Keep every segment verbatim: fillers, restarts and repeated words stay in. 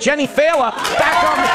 Jenny Failer back on the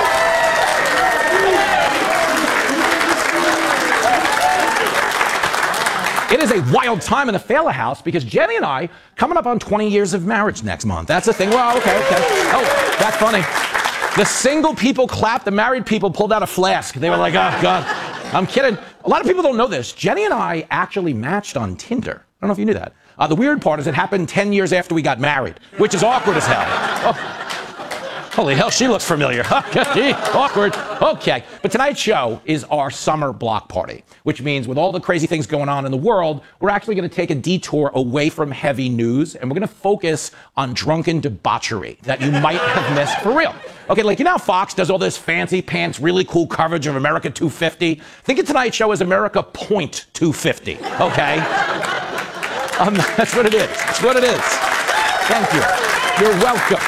show. It is a wild time in the Failer house because Jenny and I coming up on twenty years of marriage next month. That's the thing. Well, okay, okay. Oh, that's funny. The single people clapped, the married people pulled out a flask. They were like, oh, God. I'm kidding. A lot of people don't know this. Jenny and I actually matched on Tinder. I don't know if you knew that. Uh, the weird part is it happened ten years after we got married, which is awkward as hell. Oh. Holy hell, she looks familiar. Awkward. Okay. But tonight's show is our summer block party, which means with all the crazy things going on in the world, we're actually going to take a detour away from heavy news, and we're going to focus on drunken debauchery that you might have missed for real. Okay, like, you know how Fox does all this fancy pants, really cool coverage of America two fifty? Think of tonight's show as America point two fifty, okay? Um, that's what it is. That's what it is. Thank you. You're welcome.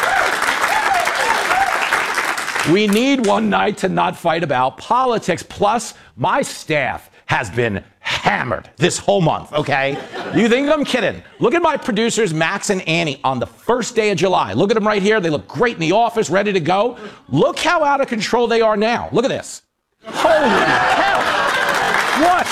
We need one night to not fight about politics. Plus, my staff has been hammered this whole month, okay? You think I'm kidding? Look at my producers, Max and Annie, on the first day of July. Look at them right here. They look great in the office, ready to go. Look how out of control they are now. Look at this. Holy hell. What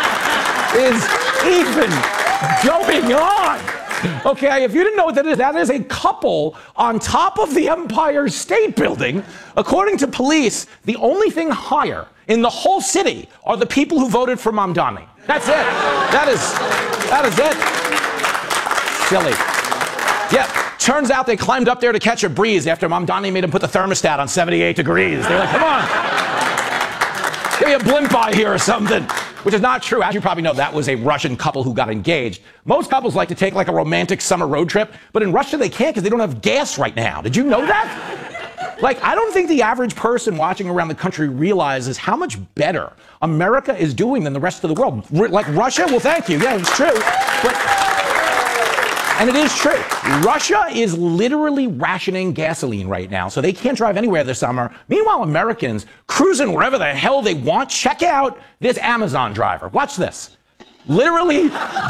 is even going on? Okay, if you didn't know what that is, that is a couple on top of the Empire State Building. According to police, the only thing higher in the whole city are the people who voted for Mamdani. That's it. That is, that is it. Silly. Yeah, turns out they climbed up there to catch a breeze after Mamdani made them put the thermostat on seventy-eight degrees. They're like, come on. Give me a blimp eye here or something. Which is not true. As you probably know, that was a Russian couple who got engaged. Most couples like to take like a romantic summer road trip, but in Russia they can't because they don't have gas right now. Did you know that? Like, I don't think the average person watching around the country realizes how much better America is doing than the rest of the world. R- like Russia, well, thank you. Yeah, it's true. But, and it is true. Russia is literally rationing gasoline right now, so they can't drive anywhere this summer. Meanwhile, Americans cruising wherever the hell they want. Check out this Amazon driver. Watch this. Literally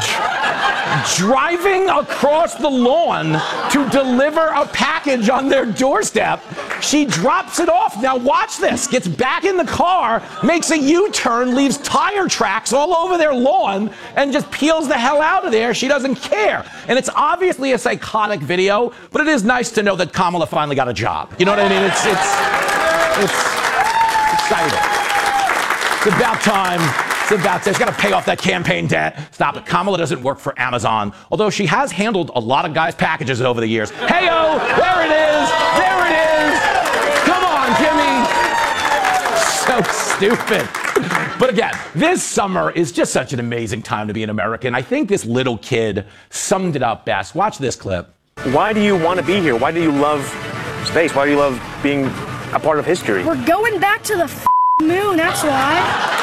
driving across the lawn to deliver a package on their doorstep. She drops it off. Now watch this. Gets back in the car, makes a U-turn, leaves tire tracks all over their lawn, and just peels the hell out of there. She doesn't care. And it's obviously a psychotic video, but it is nice to know that Kamala finally got a job. You know what I mean? It's, it's, it's exciting. It's about time. It's about She's got to pay off that campaign debt. Stop it. Kamala doesn't work for Amazon, although she has handled a lot of guys' packages over the years. Hey-o! There it is! There it is! Come on, Jimmy! So stupid. But again, this summer is just such an amazing time to be an American. I think this little kid summed it up best. Watch this clip. Why do you want to be here? Why do you love space? Why do you love being a part of history? We're going back to the f- moon, that's why.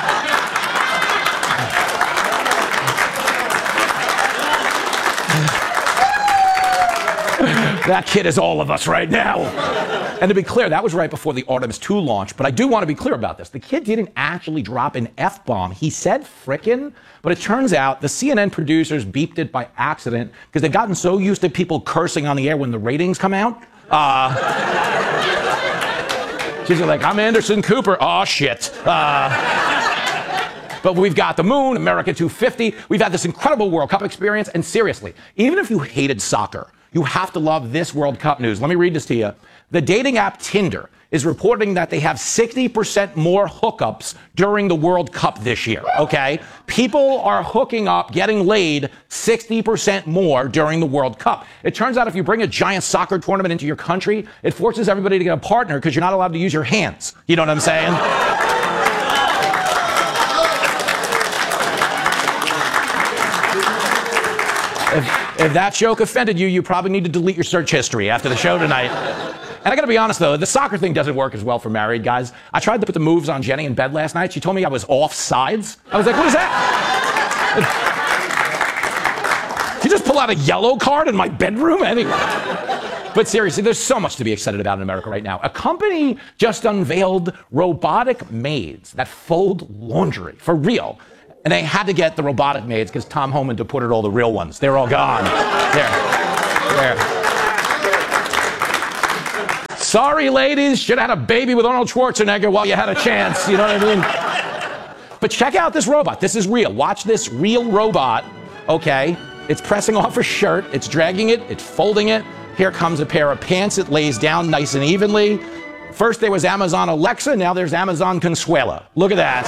That kid is all of us right now. And to be clear, that was right before the Artemis two launch, but I do want to be clear about this. The kid didn't actually drop an F-bomb. He said frickin', but it turns out the C N N producers beeped it by accident because they've gotten so used to people cursing on the air when the ratings come out. Uh, she's like, I'm Anderson Cooper. Oh, shit. Uh, But we've got the moon, America two fifty. We've had this incredible World Cup experience. And seriously, even if you hated soccer, you have to love this World Cup news. Let me read this to you. The dating app Tinder is reporting that they have sixty percent more hookups during the World Cup this year, okay? People are hooking up, getting laid sixty percent more during the World Cup. It turns out if you bring a giant soccer tournament into your country, it forces everybody to get a partner because you're not allowed to use your hands. You know what I'm saying? If, if that joke offended you, you probably need to delete your search history after the show tonight. And I gotta be honest though, the soccer thing doesn't work as well for married guys. I tried to put the moves on Jenny in bed last night. She told me I was off sides. I was like, what is that? Did you just pull out a yellow card in my bedroom? Anyway. But seriously, there's so much to be excited about in America right now. A company just unveiled robotic maids that fold laundry, for real. And they had to get the robotic maids because Tom Homan deported all the real ones. They're all gone. There. There. Sorry, ladies, should have had a baby with Arnold Schwarzenegger while you had a chance. You know what I mean? But check out this robot. This is real. Watch this real robot, okay? It's pressing off her shirt. It's dragging it. It's folding it. Here comes a pair of pants. It lays down nice and evenly. First there was Amazon Alexa. Now there's Amazon Consuela. Look at that.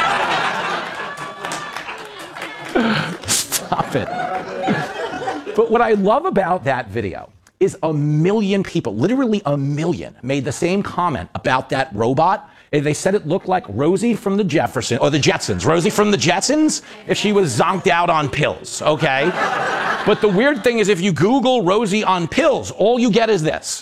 Stop it. But what I love about that video is a million people, literally a million, made the same comment about that robot. They said it looked like Rosie from the Jefferson, or the Jetsons. Rosie from the Jetsons, if she was zonked out on pills, okay? But the weird thing is if you Google Rosie on pills, all you get is this.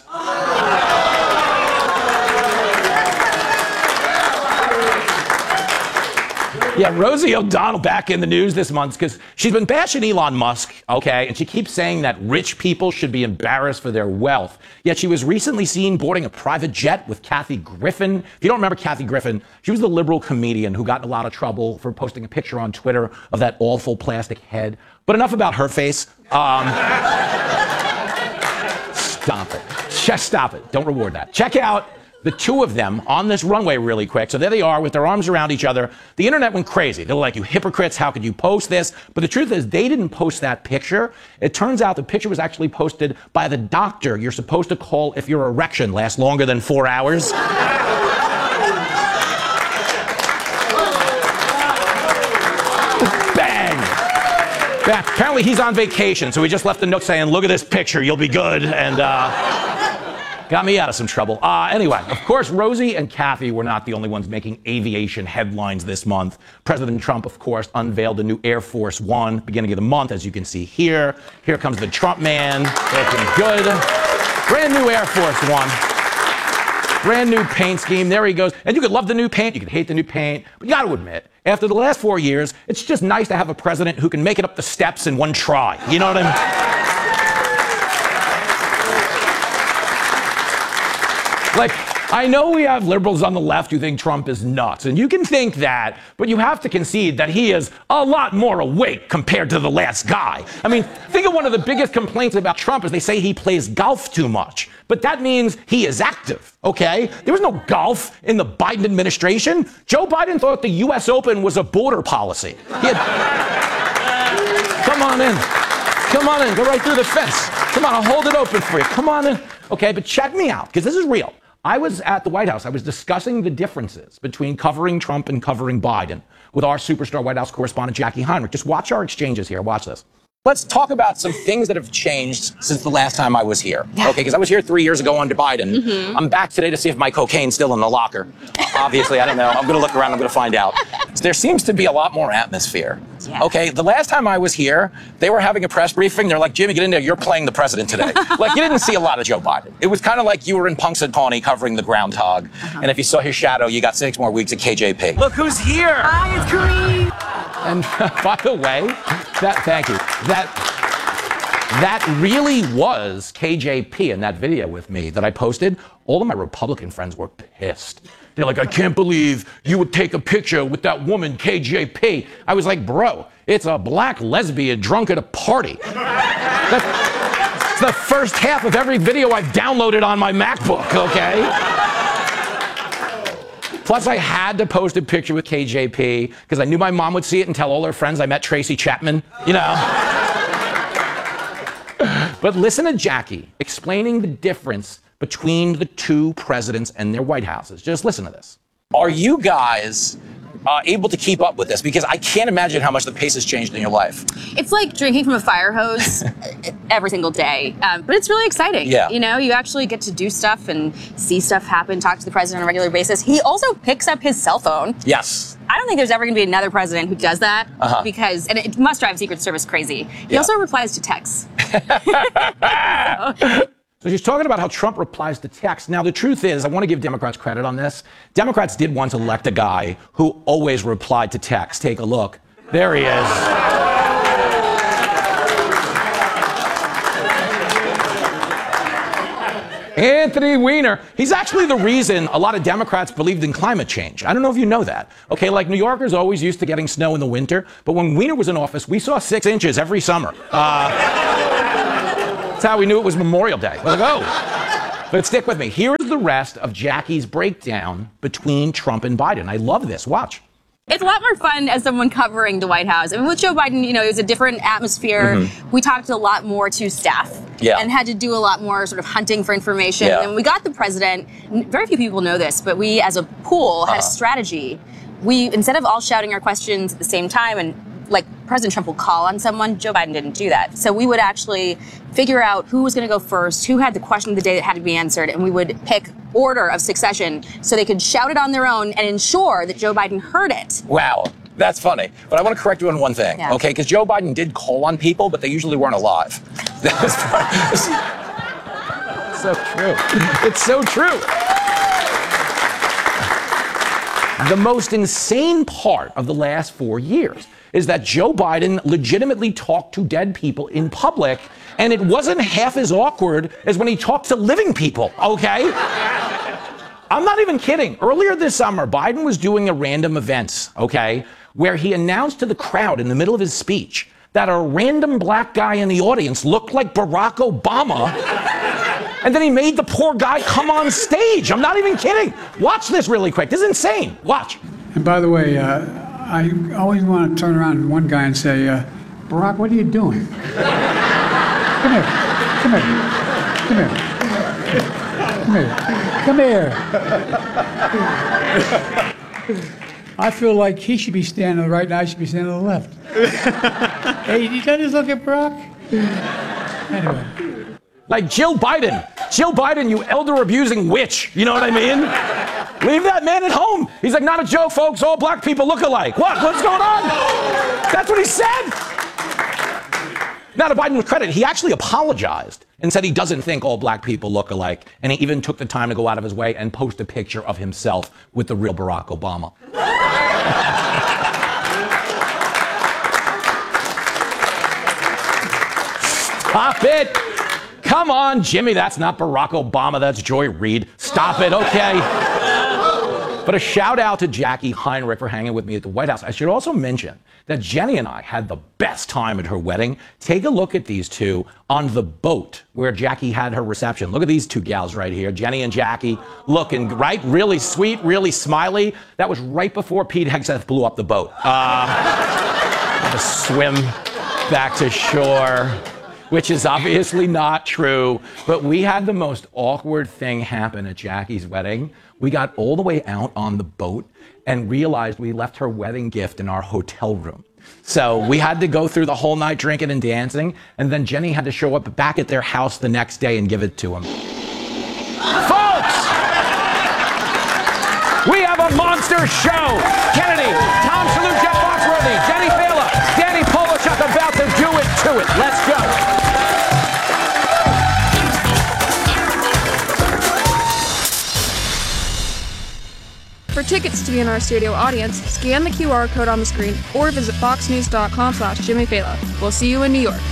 Yeah, Rosie O'Donnell back in the news this month because she's been bashing Elon Musk, okay, and she keeps saying that rich people should be embarrassed for their wealth. Yet she was recently seen boarding a private jet with Kathy Griffin. If you don't remember Kathy Griffin, she was the liberal comedian who got in a lot of trouble for posting a picture on Twitter of that awful plastic head. But enough about her face. Um, stop it. Just stop it. Don't reward that. Check out the two of them on this runway really quick. So there they are with their arms around each other. The internet went crazy. They're like, you hypocrites, how could you post this? But the truth is they didn't post that picture. It turns out the picture was actually posted by the doctor you're supposed to call if your erection lasts longer than four hours. Bang! Yeah, apparently he's on vacation, so he just left a note saying, look at this picture, you'll be good. And, uh... got me out of some trouble. Uh, anyway, of course, Rosie and Kathy were not the only ones making aviation headlines this month. President Trump, of course, unveiled a new Air Force One beginning of the month, as you can see here. Here comes the Trump man, looking good. Brand new Air Force One. Brand new paint scheme. There he goes. And you could love the new paint, you could hate the new paint, but you got to admit, after the last four years, it's just nice to have a president who can make it up the steps in one try. You know what I mean? Like, I know we have liberals on the left who think Trump is nuts, and you can think that, but you have to concede that he is a lot more awake compared to the last guy. I mean, think of one of the biggest complaints about Trump is they say he plays golf too much, but that means he is active, okay? There was no golf in the Biden administration. Joe Biden thought the U S Open was a border policy. He had... Come on in. Come on in. Go right through the fence. Come on, I'll hold it open for you. Come on in. Okay, but check me out, because this is real. I was at the White House. I was discussing the differences between covering Trump and covering Biden with our superstar White House correspondent, Jackie Heinrich. Just watch our exchanges here. Watch this. Let's talk about some things that have changed since the last time I was here. Yeah. Okay, because I was here three years ago under Biden. Mm-hmm. I'm back today to see if my cocaine's still in the locker. Obviously, I don't know. I'm going to look around. I'm going to find out. So there seems to be a lot more atmosphere. Yeah. Okay, the last time I was here, they were having a press briefing. They're like, Jimmy, get in there. You're playing the president today. Like, you didn't see a lot of Joe Biden. It was kind of like you were in Punxsutawney covering the groundhog. Uh-huh. And if you saw his shadow, you got six more weeks at K J P. Look who's here. Hi, it's Kareem. And by the way, that, thank you. That... That really was K J P in that video with me that I posted. All of my Republican friends were pissed. They're like, I can't believe you would take a picture with that woman, K J P. I was like, bro, it's a black lesbian drunk at a party. That's the first half of every video I've downloaded on my MacBook, okay? Plus, I had to post a picture with K J P because I knew my mom would see it and tell all her friends I met Tracy Chapman, you know? But listen to Jackie explaining the difference between the two presidents and their White Houses. Just listen to this. Are you guys uh, able to keep up with this? Because I can't imagine how much the pace has changed in your life. It's like drinking from a fire hose every single day. Um, but it's really exciting. Yeah. You know, you actually get to do stuff and see stuff happen, talk to the president on a regular basis. He also picks up his cell phone. Yes. I don't think there's ever going to be another president who does that uh-huh. because, and it must drive Secret Service crazy. He yeah. also replies to texts. so. So she's talking about how Trump replies to text. Now, the truth is, I want to give Democrats credit on this. Democrats did once elect a guy who always replied to text. Take a look. There he is. Anthony Weiner. He's actually the reason a lot of Democrats believed in climate change. I don't know if you know that. Okay, like New Yorkers always used to getting snow in the winter, but when Weiner was in office, we saw six inches every summer. Uh, that's how we knew it was Memorial Day. We're like, oh. But stick with me. Here's the rest of Jackie's breakdown between Trump and Biden. I love this. Watch. It's a lot more fun as someone covering the White House. I mean, with Joe Biden, you know, it was a different atmosphere. Mm-hmm. We talked a lot more to staff yeah. and had to do a lot more sort of hunting for information. Yeah. And we got the president. Very few people know this, but we, as a pool, had uh-huh. a strategy. We, instead of all shouting our questions at the same time, and like President Trump will call on someone, Joe Biden didn't do that. So we would actually figure out who was going to go first, who had the question of the day that had to be answered, and we would pick order of succession so they could shout it on their own and ensure that Joe Biden heard it. Wow. That's funny. But I want to correct you on one thing, yeah. okay? Because Joe Biden did call on people, but they usually weren't alive. That's so true. It's so true. The most insane part of the last four years is that Joe Biden legitimately talked to dead people in public, and it wasn't half as awkward as when he talked to living people, okay? I'm not even kidding. Earlier this summer, Biden was doing a random events, okay, where he announced to the crowd in the middle of his speech that a random black guy in the audience looked like Barack Obama, and then he made the poor guy come on stage. I'm not even kidding. Watch this really quick. This is insane. Watch. And by the way, uh, I always want to turn around to one guy and say, uh, Barack, what are you doing? Come here. Come here. Come here. Come here. Come here. I feel like he should be standing to the right and I should be standing to the left. Hey, you just look at Barack? Anyway. Like Jill Biden. Jill Biden, you elder-abusing witch. You know what I mean? Leave that man at home. He's like, not a joke, folks. All black people look alike. What? What's going on? That's what he said. Now, to Biden's credit, he actually apologized and said he doesn't think all black people look alike. And he even took the time to go out of his way and post a picture of himself with the real Barack Obama. Stop it. Come on, Jimmy. That's not Barack Obama. That's Joy Reid. Stop it, okay? But a shout out to Jackie Heinrich for hanging with me at the White House. I should also mention that Jenny and I had the best time at her wedding. Take a look at these two on the boat where Jackie had her reception. Look at these two gals right here, Jenny and Jackie, looking right, really sweet, really smiley. That was right before Pete Hegseth blew up the boat. Uh, had to swim back to shore, which is obviously not true. But we had the most awkward thing happen at Jackie's wedding. We got all the way out on the boat and realized we left her wedding gift in our hotel room. So we had to go through the whole night drinking and dancing, and then Jenny had to show up back at their house the next day and give it to him. Folks! We have a monster show! Kennedy, Tom Shalhoub, Jeff Foxworthy, Jenny Fela, Danny Polachuk about to do it to it. Let's go! For tickets to be in our studio audience, scan the Q R code on the screen or visit foxnews.com slash Jimmy Fallon. We'll see you in New York.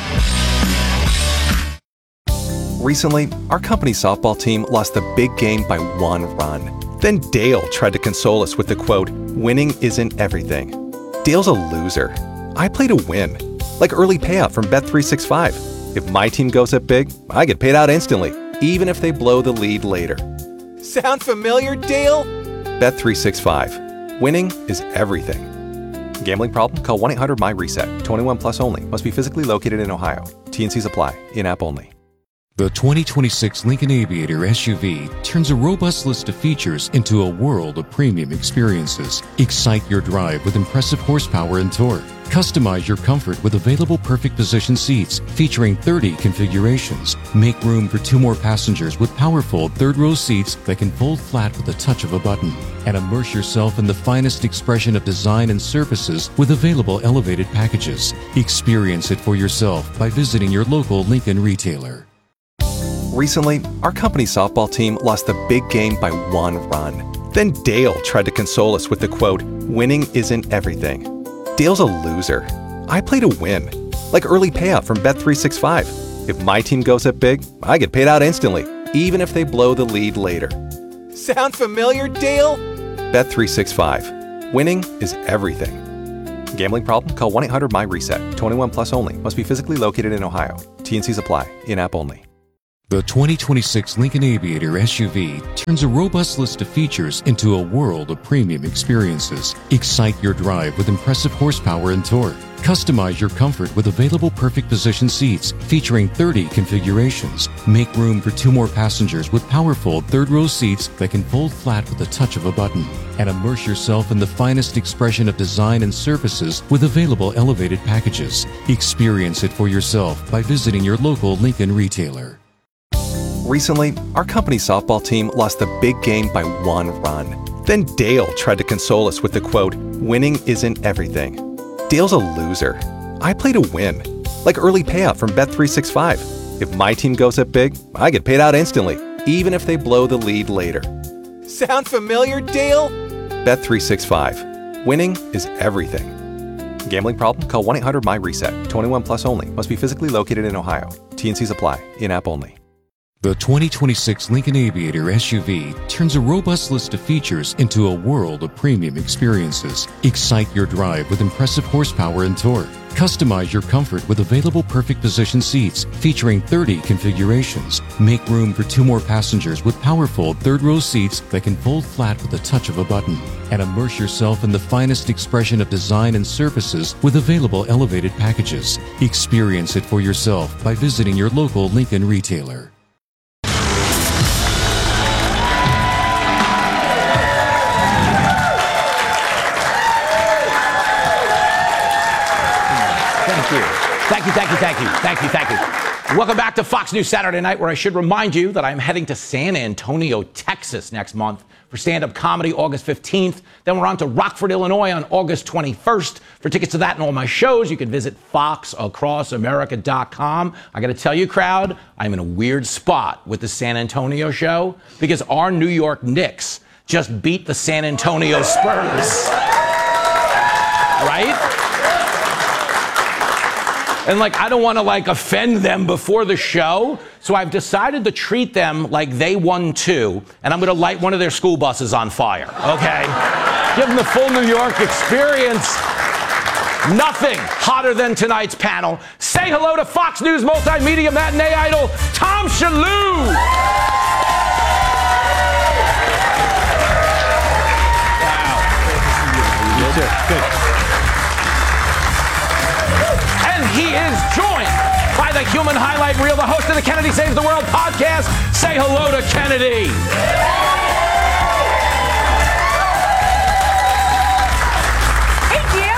Recently, our company's softball team lost the big game by one run. Then Dale tried to console us with the quote, "Winning isn't everything." Dale's a loser. I play to win. Like early payout from Bet three sixty-five. If my team goes up big, I get paid out instantly, even if they blow the lead later. Sound familiar, Dale? Bet three sixty-five. Winning is everything. Gambling problem? Call one eight hundred M Y reset. twenty-one plus only. Must be physically located in Ohio. T and Cs apply. In-app only. The twenty twenty-six Lincoln Aviator S U V turns a robust list of features into a world of premium experiences. Excite your drive with impressive horsepower and torque. Customize your comfort with available perfect position seats featuring thirty configurations. Make room for two more passengers with powerful third-row seats that can fold flat with the touch of a button. And immerse yourself in the finest expression of design and surfaces with available elevated packages. Experience it for yourself by visiting your local Lincoln retailer. Recently, our company's softball team lost the big game by one run. Then Dale tried to console us with the quote, "Winning isn't everything." Dale's a loser. I play to win. Like early payout from Bet three sixty-five. If my team goes up big, I get paid out instantly, even if they blow the lead later. Sound familiar, Dale? Bet three sixty-five. Winning is everything. Gambling problem? Call one eight hundred M Y reset. twenty-one plus only. Must be physically located in Ohio. T and Cs apply. In-app only. The twenty twenty-six Lincoln Aviator S U V turns a robust list of features into a world of premium experiences. Excite your drive with impressive horsepower and torque. Customize your comfort with available perfect position seats featuring thirty configurations. Make room for two more passengers with powerful third-row seats that can fold flat with the touch of a button. And immerse yourself in the finest expression of design and surfaces with available elevated packages. Experience it for yourself by visiting your local Lincoln retailer. Recently, our company softball team lost the big game by one run. Then Dale tried to console us with the quote, "Winning isn't everything." Dale's a loser. I play to win. Like early payout from Bet three sixty-five. If my team goes up big, I get paid out instantly, even if they blow the lead later. Sound familiar, Dale? Bet three sixty-five. Winning is everything. Gambling problem? Call one eight hundred M Y reset. twenty-one plus only. Must be physically located in Ohio. T N Cs apply. In-app only. The twenty twenty-six Lincoln Aviator S U V turns a robust list of features into a world of premium experiences. Excite your drive with impressive horsepower and torque. Customize your comfort with available perfect position seats featuring thirty configurations. Make room for two more passengers with powerful third-row seats that can fold flat with the touch of a button. And immerse yourself in the finest expression of design and surfaces with available elevated packages. Experience it for yourself by visiting your local Lincoln retailer. Thank you, thank you, thank you, thank you, thank you. Welcome back to Fox News Saturday Night, where I should remind you that I'm heading to San Antonio, Texas next month for stand-up comedy August fifteenth. Then we're on to Rockford, Illinois on August twenty-first. For tickets to that and all my shows, you can visit fox across america dot com. I got to tell you, crowd, I'm in a weird spot with the San Antonio show because our New York Knicks just beat the San Antonio Spurs. Right? And, like, I don't want to, like, offend them before the show, so I've decided to treat them like they won too, and I'm going to light one of their school buses on fire, okay? Give them the full New York experience. Nothing hotter than tonight's panel. Say hello to Fox News multimedia matinee idol, Tom Shillue. Wow. You too. Good. And he is joined by the human highlight reel, the host of the Kennedy Saves the World podcast. Say hello to Kennedy. Thank you.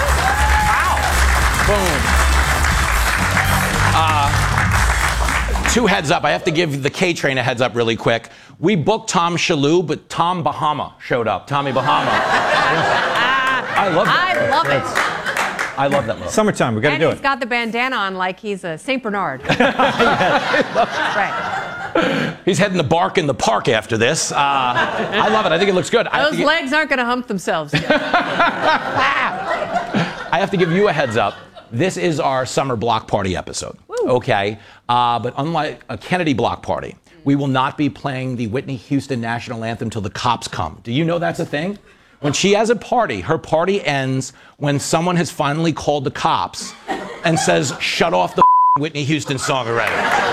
Wow. Boom. Uh, two heads up. I have to give the K-Train a heads up really quick. We booked Tom Shillue, but Tom Bahama showed up. Tommy Bahama. I love that. I love it. I love that look. Summertime, we got to do it. And he's got the bandana on like he's a Saint Bernard. Right. He's heading to bark in the park after this. Uh, I love it. I think it looks good. Those get... legs aren't going to hump themselves. I have to give you a heads up. This is our summer block party episode. Woo. Okay? Uh, but unlike a Kennedy block party, we will not be playing the Whitney Houston national anthem till the cops come. Do you know that's a thing? When she has a party, her party ends when someone has finally called the cops and says, "Shut off the Whitney Houston song already."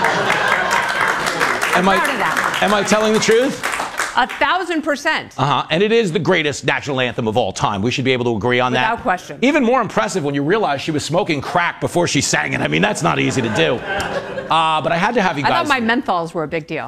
Am I, am I telling the truth? A thousand percent. Uh-huh. And it is the greatest national anthem of all time. We should be able to agree on that. Without question. Even more impressive when you realize she was smoking crack before she sang it. I mean, that's not easy to do. Uh, but I had to have you guys... I thought my menthols were a big deal.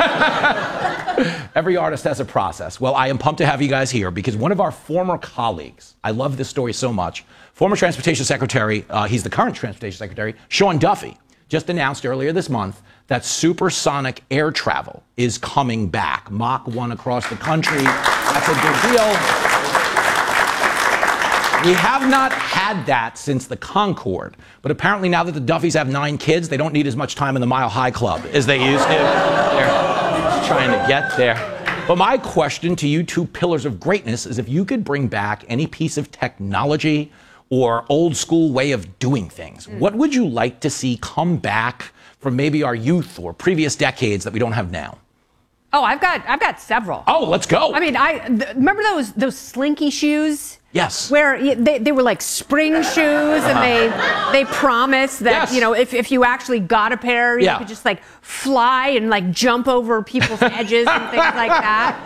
Every artist has a process. Well, I am pumped to have you guys here because one of our former colleagues, I love this story so much, former Transportation Secretary, uh, he's the current Transportation Secretary, Sean Duffy, just announced earlier this month that supersonic air travel is coming back. Mach one across the country. That's a big deal. We have not had that since the Concorde, but apparently now that the Duffys have nine kids, they don't need as much time in the Mile High Club as they used to. They're just trying to get there. But my question to you two pillars of greatness is if you could bring back any piece of technology or old school way of doing things, mm. what would you like to see come back from maybe our youth or previous decades that we don't have now? Oh, I've got I've got several. Oh, let's go. I mean, I th- remember those those slinky shoes. Yes. Where y- they, they were like spring shoes, and they they promised that Yes. you know if, if you actually got a pair, you Yeah. could just like fly and like jump over people's edges and things like that.